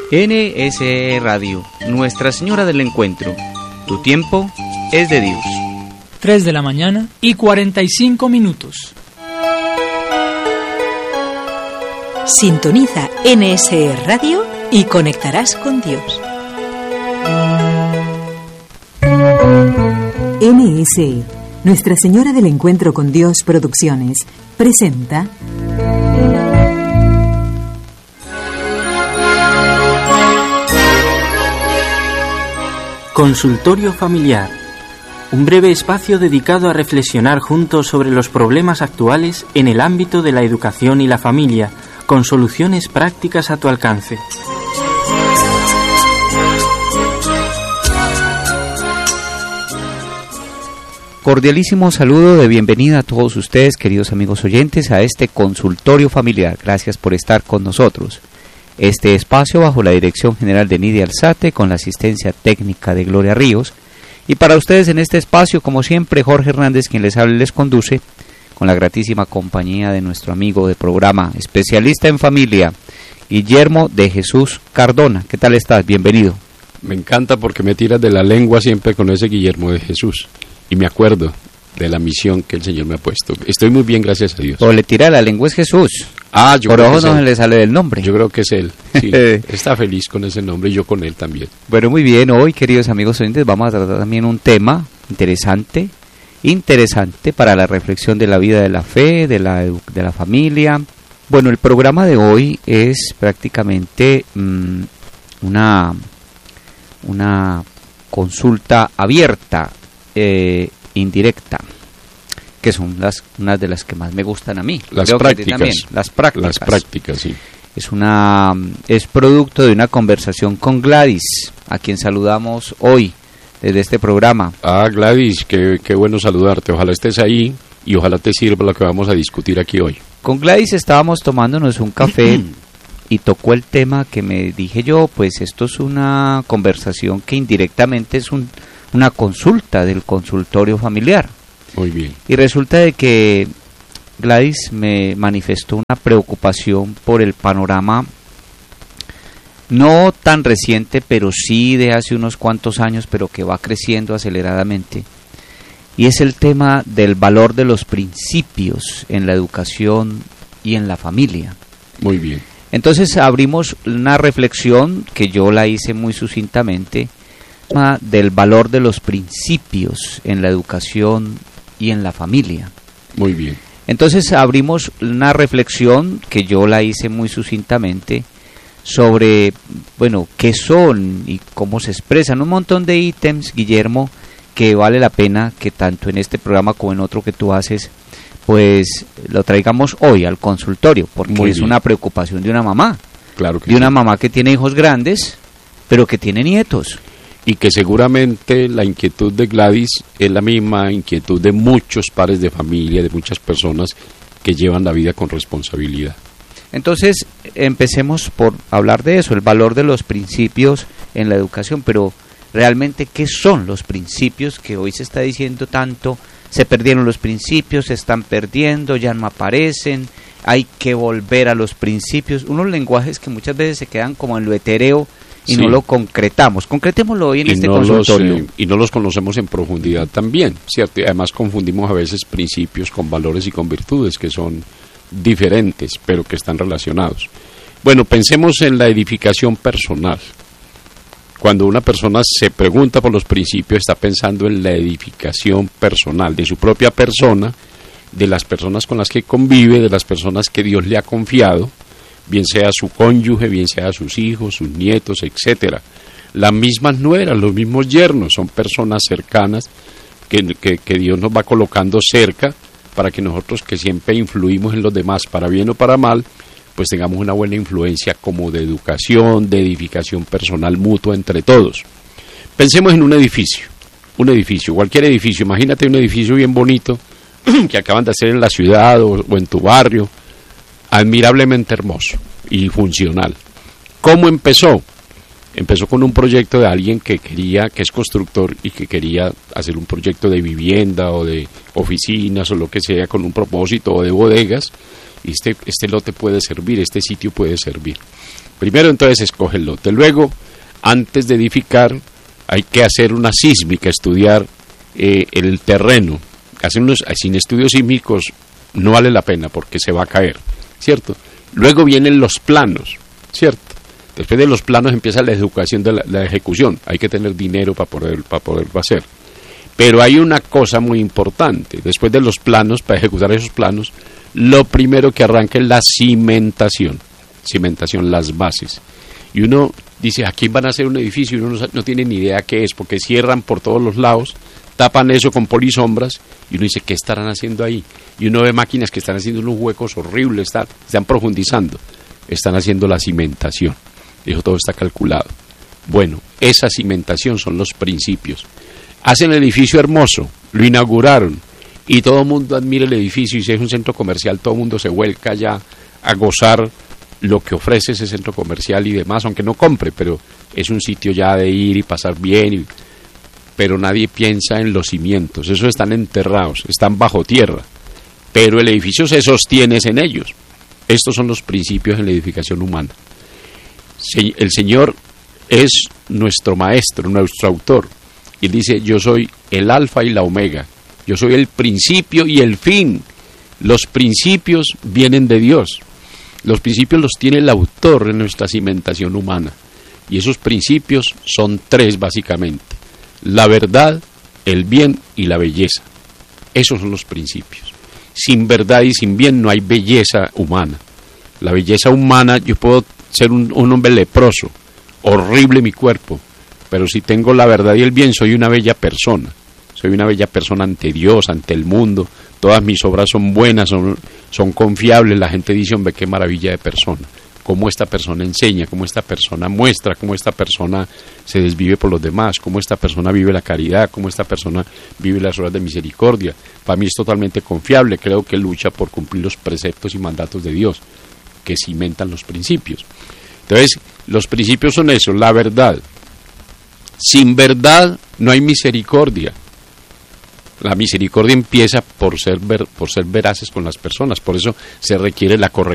NSE Radio, Nuestra Señora del Encuentro. Tu tiempo es de Dios. 3 de la mañana y 45 minutos. Sintoniza NSE Radio y conectarás con Dios. NSE, Nuestra Señora del Encuentro con Dios Producciones, presenta Consultorio Familiar, un breve espacio dedicado a reflexionar juntos sobre los problemas actuales en el ámbito de la educación y la familia, con soluciones prácticas a tu alcance. Cordialísimo saludo de bienvenida a todos ustedes, queridos amigos oyentes, a este consultorio familiar. Gracias por estar con nosotros. Este espacio bajo la dirección general de Nidia Alzate, con la asistencia técnica de Gloria Ríos. Y para ustedes en este espacio, como siempre, Jorge Hernández, quien les habla y les conduce, con la gratísima compañía de nuestro amigo de programa, especialista en familia, Guillermo de Jesús Cardona. ¿Qué tal estás? Bienvenido. Me encanta porque me tiras de la lengua siempre con ese Guillermo de Jesús. Y me acuerdo de la misión que el Señor me ha puesto. Estoy muy bien, gracias a Dios. O le tira la lengua es Jesús. Yo por creo ojo que no se le sale del nombre. Yo creo que es él. Sí, está feliz con ese nombre y yo con él también. Bueno, muy bien. Hoy, queridos amigos oyentes, vamos a tratar también un tema interesante para la reflexión de la vida de la fe, de la familia. Bueno, el programa de hoy es prácticamente una consulta abierta, indirecta, que son unas de las que más me gustan a mí. Las prácticas, sí. Es producto de una conversación con Gladys, a quien saludamos hoy desde este programa. Gladys, qué bueno saludarte. Ojalá estés ahí y ojalá te sirva lo que vamos a discutir aquí hoy. Con Gladys estábamos tomándonos un café y tocó el tema que me dije yo, pues esto es una conversación que indirectamente es una consulta del consultorio familiar. Muy bien. Y resulta de que Gladys me manifestó una preocupación por el panorama no tan reciente, pero sí de hace unos cuantos años, pero que va creciendo aceleradamente. Y es el tema del valor de los principios en la educación y en la familia. Muy bien. Entonces abrimos una reflexión que yo la hice muy sucintamente, del valor de los principios en la educación y en la familia. Muy bien. Entonces abrimos una reflexión que yo la hice muy sucintamente sobre, bueno, qué son y cómo se expresan un montón de ítems, Guillermo, que vale la pena que tanto en este programa como en otro que tú haces, pues lo traigamos hoy al consultorio, porque es una preocupación de una mamá. Claro que de una mamá que tiene hijos grandes, pero que tiene nietos. Y que seguramente la inquietud de Gladys es la misma inquietud de muchos padres de familia, de muchas personas que llevan la vida con responsabilidad. Entonces, empecemos por hablar de eso, el valor de los principios en la educación, pero realmente, ¿qué son los principios que hoy se está diciendo tanto? Se perdieron los principios, se están perdiendo, ya no aparecen, hay que volver a los principios, unos lenguajes que muchas veces se quedan como en lo etéreo, y no lo concretamos. Concretémoslo hoy en este consultorio. Y no los conocemos en profundidad también, ¿cierto? Y además confundimos a veces principios con valores y con virtudes que son diferentes, pero que están relacionados. Bueno, pensemos en la edificación personal. Cuando una persona se pregunta por los principios, está pensando en la edificación personal de su propia persona, de las personas con las que convive, de las personas que Dios le ha confiado, bien sea su cónyuge, bien sea sus hijos, sus nietos, etcétera. Las mismas nueras, los mismos yernos, son personas cercanas que Dios nos va colocando cerca para que nosotros, que siempre influimos en los demás, para bien o para mal, pues tengamos una buena influencia como de educación, de edificación personal mutua entre todos. Pensemos en un edificio, cualquier edificio. Imagínate un edificio bien bonito que acaban de hacer en la ciudad o en tu barrio, admirablemente hermoso y funcional. ¿Cómo empezó? Empezó con un proyecto de alguien que es constructor y que quería hacer un proyecto de vivienda o de oficinas o lo que sea con un propósito o de bodegas, y este lote puede servir, este sitio puede servir. Primero entonces escoge el lote, luego antes de edificar hay que hacer una sísmica, estudiar el terreno. Sin estudios sísmicos no vale la pena porque se va a caer, ¿cierto? Luego vienen los planos, ¿cierto? Después de los planos empieza la educación de la ejecución. Hay que tener dinero para poderlo hacer. Pero hay una cosa muy importante. Después de los planos, para ejecutar esos planos, lo primero que arranca es la cimentación. Cimentación, las bases. Y uno dice, aquí van a hacer un edificio y uno no tiene ni idea qué es, porque cierran por todos los lados, tapan eso con polisombras y uno dice, ¿qué estarán haciendo ahí? Y uno ve máquinas que están haciendo unos huecos horribles, están profundizando, están haciendo la cimentación. Eso todo está calculado. Bueno, esa cimentación son los principios. Hacen el edificio hermoso, lo inauguraron y todo el mundo admira el edificio, y si es un centro comercial todo el mundo se vuelca ya a gozar lo que ofrece ese centro comercial y demás, aunque no compre, pero es un sitio ya de ir y pasar bien, pero nadie piensa en los cimientos. Esos están enterrados, están bajo tierra, pero el edificio se sostiene en ellos. Estos son los principios en la edificación humana. El Señor es nuestro maestro, nuestro autor, y Él dice, yo soy el alfa y la omega, yo soy el principio y el fin. Los principios vienen de Dios, los principios los tiene el autor en nuestra cimentación humana, y esos principios son tres básicamente: la verdad, el bien y la belleza. Esos son los principios. Sin verdad y sin bien no hay belleza humana. La belleza humana, yo puedo ser un hombre leproso, horrible mi cuerpo, pero si tengo la verdad y el bien, soy una bella persona. Soy una bella persona ante Dios, ante el mundo. Todas mis obras son buenas, son confiables. La gente dice, hombre, qué maravilla de persona. Cómo esta persona enseña, cómo esta persona muestra, cómo esta persona se desvive por los demás, cómo esta persona vive la caridad, cómo esta persona vive las obras de misericordia. Para mí es totalmente confiable. Creo que lucha por cumplir los preceptos y mandatos de Dios, que cimentan los principios. Entonces, los principios son eso, la verdad. Sin verdad no hay misericordia. La misericordia empieza por ser veraces con las personas, por eso se requiere la corrección